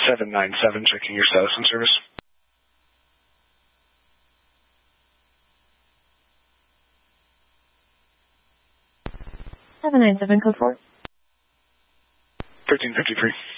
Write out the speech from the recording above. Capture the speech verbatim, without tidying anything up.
seven nine seven, checking your status and service. seven nine seven, code four. thirteen fifty-three.